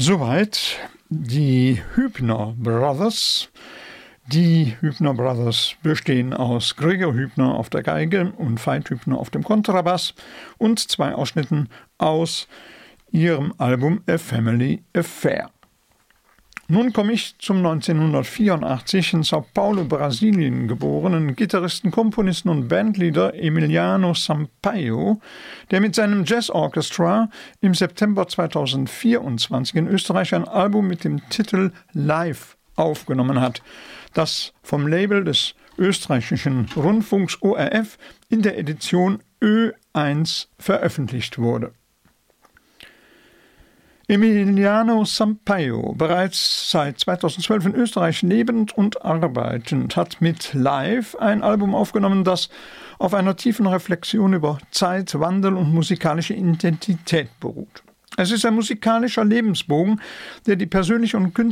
Soweit die Hübner Brothers. Die Hübner Brothers bestehen aus Gregor Hübner auf der Geige und Veit Hübner auf dem Kontrabass und 2 Ausschnitten aus ihrem Album A Family Affair. Nun komme ich zum 1984 in Sao Paulo, Brasilien geborenen Gitarristen, Komponisten und Bandleader Emiliano Sampaio, der mit seinem Jazz Orchestra im September 2024 in Österreich ein Album mit dem Titel Live aufgenommen hat, das vom Label des österreichischen Rundfunks ORF in der Edition Ö1 veröffentlicht wurde. Emiliano Sampaio, bereits seit 2012 in Österreich lebend und arbeitend, hat mit Live ein Album aufgenommen, das auf einer tiefen Reflexion über Zeit, Wandel und musikalische Identität beruht. Es ist ein musikalischer Lebensbogen, der die persönliche und